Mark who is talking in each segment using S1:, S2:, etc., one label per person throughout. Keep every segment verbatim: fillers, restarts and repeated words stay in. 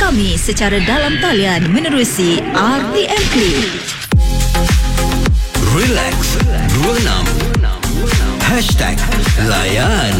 S1: kami secara dalam talian menerusi R T M Click.
S2: Relax dua puluh enam Hashtag Layan.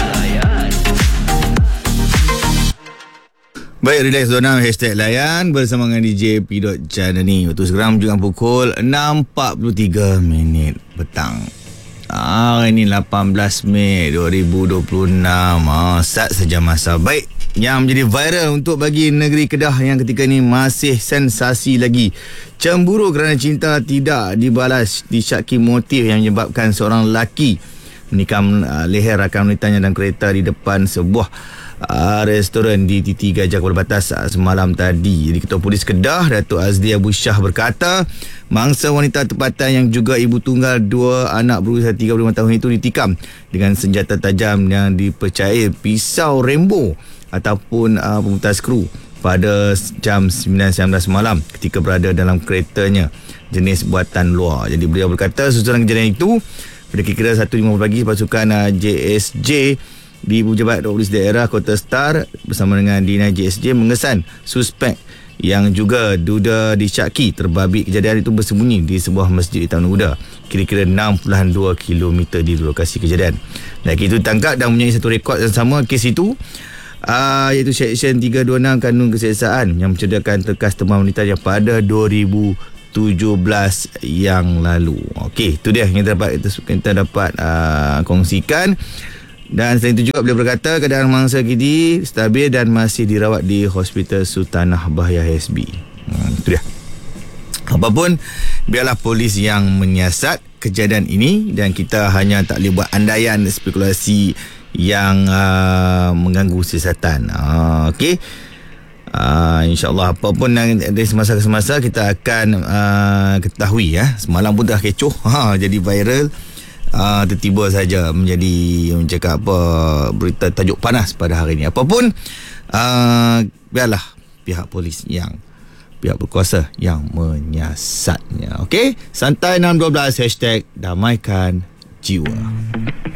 S3: Baik, Relax dua puluh enam Hashtag Layan bersama dengan D J P. Janani. Waktu sekarang juga pukul enam empat puluh tiga minit petang. Ah, ini lapan belas Mei dua ribu dua puluh enam. Ah, sat saja masa. Baik, yang menjadi viral untuk bagi negeri Kedah yang ketika ini masih sensasi lagi. Cemburu kerana cinta tidak dibalas, disyaki motif yang menyebabkan seorang lelaki menikam uh, leher rakan wanitanya dalam kereta di depan sebuah uh, restoran di Titi Gajah Kuala Batas uh, semalam tadi. Jadi Ketua Polis Kedah, Datuk Azli Abu Shah berkata, mangsa wanita tempatan yang juga ibu tunggal dua anak berusia tiga puluh lima tahun itu ditikam dengan senjata tajam yang dipercayai pisau Rambo ataupun uh, pemutar skru pada jam sembilan sembilan belas malam ketika berada dalam keretanya jenis buatan luar. Jadi beliau berkata susulan kejadian itu pada kira-kira satu lima puluh pagi, pasukan uh, J S J di Pejabat Polis Daerah Kota Star bersama dengan D nine J S J mengesan suspek yang juga duda disyaki terbabit kejadian itu bersembunyi di sebuah masjid di Taman Uda kira-kira enam puluh dua kilometer di lokasi kejadian. Lelaki itu ditangkap dan mempunyai satu rekod yang sama kes itu, Uh, iaitu Seksyen tiga dua enam Kanun Keseksaan yang mencederakan terkas teman wanita yang pada dua ribu tujuh belas yang lalu. Okey, itu dia yang kita dapat kita dapat uh, kongsikan. Dan selain itu juga beliau berkata keadaan mangsa kini stabil dan masih dirawat di Hospital Sultanah Bahya H S B. Hmm, itu dia. Apapun, biarlah polis yang menyiasat kejadian ini dan kita hanya tak boleh buat andaian spekulasi yang uh, mengganggu siasatan. Uh, Okey. Uh, InsyaAllah apapun dari semasa ke semasa kita akan uh, ketahui ya. Semalam pun dah kecoh, ha, jadi viral. Uh, Tiba-tiba saja menjadi mencakap apa berita tajuk panas pada hari ini. Apapun, uh, biarlah pihak polis yang pihak berkuasa yang menyiasatnya. Okey. Santai enam dua belas Hashtag Damaikan Jiwa.